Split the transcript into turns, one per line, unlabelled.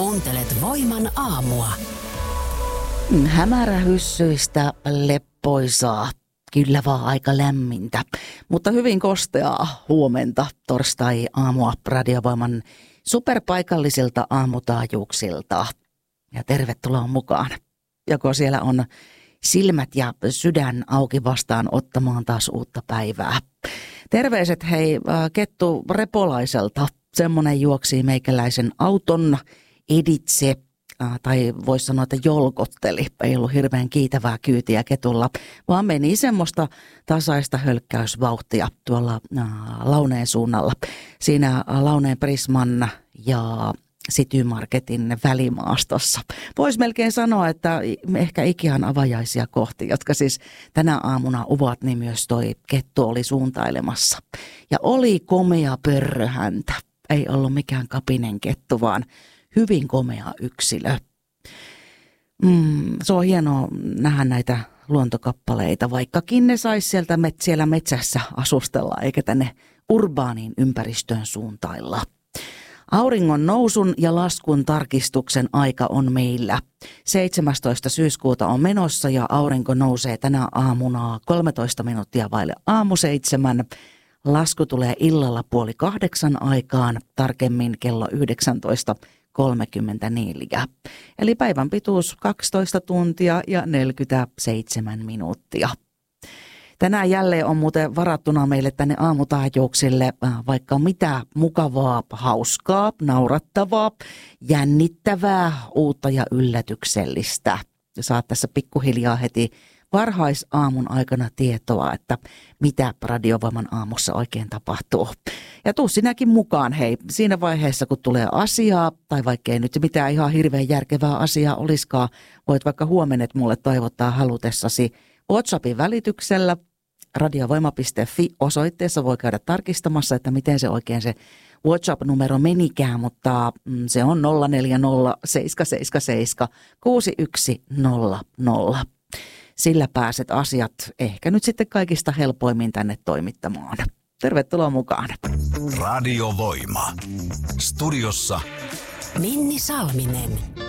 Kuuntelet Voiman aamua.
Hämärähyssyistä leppoisaa. Kyllä vaan aika lämmintä, mutta hyvin kosteaa huomenta torstai-aamua Radiovoiman superpaikallisilta aamutaajuuksilta. Ja tervetuloa mukaan. Joko siellä on silmät ja sydän auki vastaan ottamaan taas uutta päivää. Terveiset hei Kettu Repolaiselta. Semmoinen juoksi meikäläisen auton editse. Tai voisi sanoa, että jolkotteli. Ei ollut hirveän kiitävää kyytiä Ketulla, vaan meni semmoista tasaista hölkkäysvauhtia tuolla Launeen suunnalla. Siinä Launeen Prisman ja City Marketin välimaastossa. Voisi melkein sanoa, että ehkä Ikean avajaisia kohti, jotka siis tänä aamuna ovat, niin myös toi Kettu oli suuntailemassa. Ja oli komea pörröhäntä. Ei ollut mikään kapinen kettu, vaan hyvin komea yksilö. Se on hienoa nähdä näitä luontokappaleita, vaikkakin ne saisi sieltä siellä metsässä asustella, eikä tänne urbaaniin ympäristöön suuntailla. Auringon nousun ja laskun tarkistuksen aika on meillä. 17. syyskuuta on menossa ja aurinko nousee tänä aamuna 13 minuuttia vaille aamu 7. Lasku tulee illalla 7:30 aikaan, tarkemmin kello 19:34. Eli päivän pituus 12 tuntia ja 47 minuuttia. Tänään jälleen on muuten varattuna meille tänne aamutaajuuksille vaikka mitä mukavaa, hauskaa, naurattavaa, jännittävää, uutta ja yllätyksellistä. Saat tässä pikkuhiljaa heti varhaisaamun aikana tietoa, että mitä Radiovoiman aamussa oikein tapahtuu. Ja tuu sinäkin mukaan, hei, siinä vaiheessa kun tulee asiaa, tai vaikka ei nyt mitään ihan hirveän järkevää asiaa olisikaan, voit vaikka huomenet mulle toivottaa halutessasi WhatsAppin välityksellä. Radiovoima.fi osoitteessa voi käydä tarkistamassa, että miten se oikein se WhatsApp-numero menikään, mutta se on 040 777 6100. Sillä pääset asiat ehkä nyt sitten kaikista helpoimmin tänne toimittamaan. Tervetuloa mukaan.
Radiovoima. Studiossa
Minni Salminen.